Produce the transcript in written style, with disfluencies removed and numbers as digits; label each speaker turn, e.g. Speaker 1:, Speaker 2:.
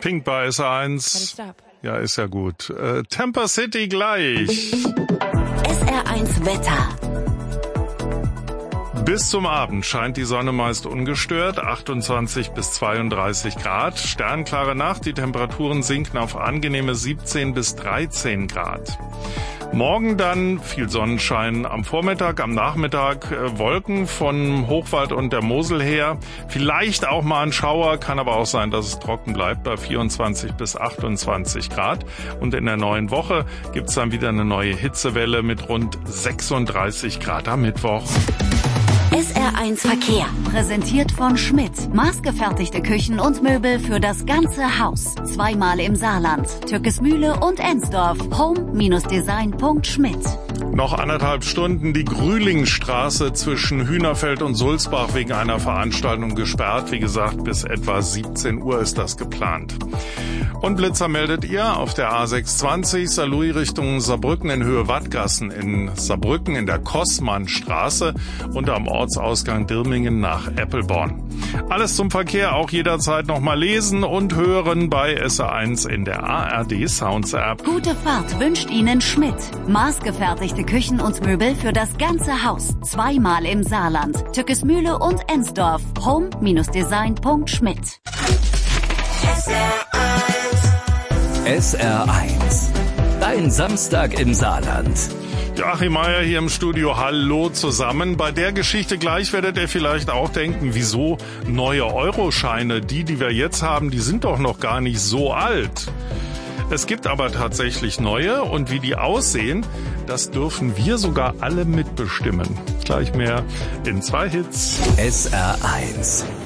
Speaker 1: Pink bei SR1. Ja, ist ja gut. Tampa City gleich.
Speaker 2: SR1 Wetter.
Speaker 1: Bis zum Abend scheint die Sonne meist ungestört, 28 bis 32 Grad. Sternklare Nacht, die Temperaturen sinken auf angenehme 17 bis 13 Grad. Morgen dann viel Sonnenschein am Vormittag, am Nachmittag Wolken von Hochwald und der Mosel her. Vielleicht auch mal ein Schauer, kann aber auch sein, dass es trocken bleibt bei 24 bis 28 Grad. Und in der neuen Woche gibt's dann wieder eine neue Hitzewelle mit rund 36 Grad am Mittwoch.
Speaker 2: SR1 Verkehr. Präsentiert von Schmidt. Maßgefertigte Küchen und Möbel für das ganze Haus. Zweimal im Saarland. Türkesmühle und Ensdorf. Home-design.schmidt.
Speaker 1: Noch 1,5 Stunden die Grühlingstraße zwischen Hühnerfeld und Sulzbach wegen einer Veranstaltung gesperrt. Wie gesagt, bis etwa 17 Uhr ist das geplant. Und Blitzer meldet ihr auf der A620 Saarlouis Richtung Saarbrücken in Höhe Wattgassen in Saarbrücken in der Kossmannstraße und am Ortsausgang Dirmingen nach Eppelborn. Alles zum Verkehr auch jederzeit nochmal lesen und hören bei SR1 in der ARD Sounds App.
Speaker 2: Gute Fahrt wünscht Ihnen Schmidt. Maßgefertigte Küchen und Möbel für das ganze Haus. Zweimal im Saarland. Türkesmühle und Ensdorf. Home-design.schmidt.
Speaker 3: SR1. Dein Samstag im Saarland.
Speaker 1: Joachim Meier hier im Studio. Hallo zusammen. Bei der Geschichte gleich werdet ihr vielleicht auch denken, wieso neue Euroscheine? Die wir jetzt haben, die sind doch noch gar nicht so alt. Es gibt aber tatsächlich neue und wie die aussehen, das dürfen wir sogar alle mitbestimmen. Gleich mehr in 2 Hits.
Speaker 3: SR1.